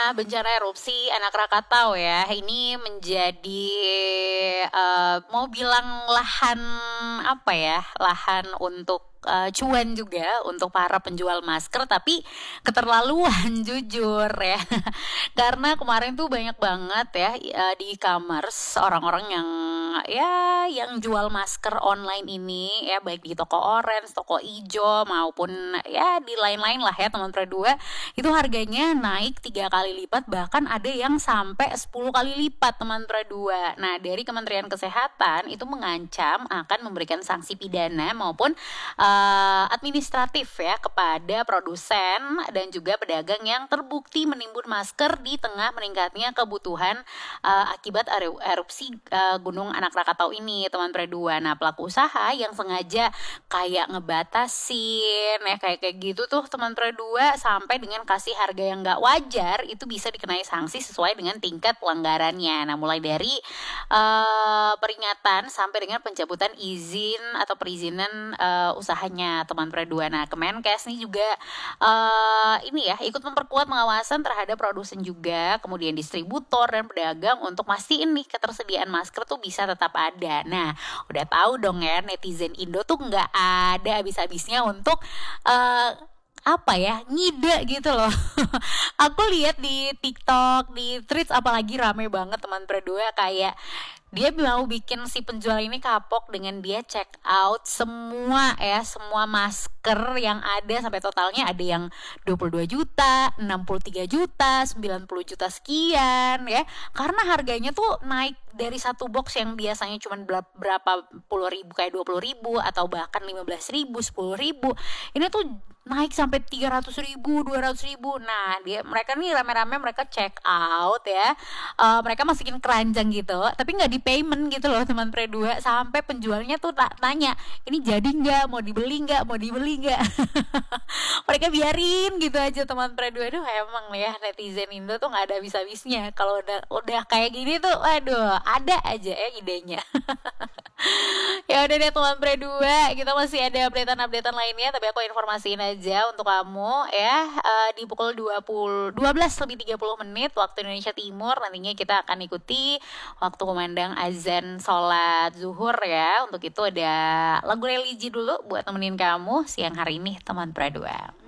bencana erupsi Anak Krakatau ya, ini menjadi mau bilang lahan apa ya, lahan untuk cuan juga untuk para penjual masker, tapi keterlaluan jujur ya. Karena kemarin tuh banyak banget ya di e-commerce orang-orang yang jual masker online ini ya, baik di toko orange, toko ijo maupun ya di lain-lain lah ya teman-teman dua, itu harganya naik 3 kali lipat, bahkan ada yang sampai 10 kali lipat teman-teman dua. Nah, dari Kementerian Kesehatan itu mengancam akan memberikan sanksi pidana maupun administratif ya kepada produsen dan juga pedagang yang terbukti menimbun masker di tengah meningkatnya kebutuhan akibat erupsi Gunung Anak Krakatau ini teman-teman dua. Nah, pelaku usaha yang sengaja kayak ngebatasin ya kayak gitu tuh teman-teman dua sampai dengan kasih harga yang nggak wajar, itu bisa dikenai sanksi sesuai dengan tingkat pelanggarannya. Nah, mulai dari peringatan sampai dengan pencabutan izin atau perizinan usahanya teman-teman dua. Nah, Kemenkes ini juga ini ya ikut memperkuat pengawasan terhadap produsen juga, kemudian distributor dan pedagang untuk mastiin nih ketersediaan masker tuh bisa tetap ada. Nah, udah tahu dong ya, netizen Indo tuh nggak ada habis-habisnya untuk ngide gitu loh. Aku lihat di TikTok, di Threads apalagi rame banget teman berdua, kayak dia mau bikin si penjual ini kapok dengan dia check out semua masker yang ada sampai totalnya ada yang 22 juta, 63 juta, 90 juta sekian ya. Karena harganya tuh naik dari satu box yang biasanya cuma berapa puluh ribu, kayak 20 ribu atau bahkan 15 ribu, 10 ribu. Ini tuh naik sampai 300 ribu, 200 ribu. Nah, mereka nih rame-rame mereka check out ya. Mereka masukin keranjang gitu, tapi nggak di payment gitu loh teman pre 2, sampai penjualnya tuh tanya, ini jadi nggak, mau dibeli nggak. Mereka biarin gitu aja teman pre 2. Aduh, emang ya netizen Indo tuh nggak ada habis-habisnya. Kalau udah kayak gini tuh, aduh, ada aja ya idenya. Ya udah deh teman pre 2, kita masih ada updatean lainnya, tapi aku informasiin aja untuk kamu ya, di pukul 12:30 waktu Indonesia Timur nantinya kita akan ikuti waktu kumandang azan sholat zuhur ya. Untuk itu ada lagu religi dulu buat temenin kamu siang hari ini teman pre 2.